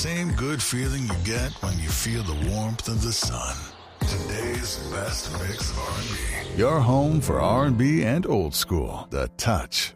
same good feeling you get when you feel the warmth of the sun. Today's best mix of R&B. Your home for R&B and old school. The Touch.